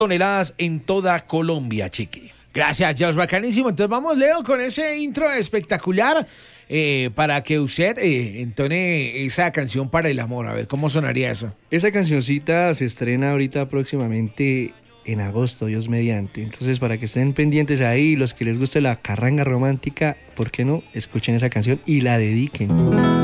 toneladas en toda Colombia, Chiqui. Gracias, George, bacanísimo. Entonces vamos, Leo, con ese intro espectacular para que usted entone esa canción para el amor. A ver, ¿cómo sonaría eso? Esta cancioncita se estrena ahorita próximamente en agosto, Dios mediante. Entonces, para que estén pendientes ahí, los que les guste la carranga romántica, ¿por qué no? Escuchen esa canción y la dediquen.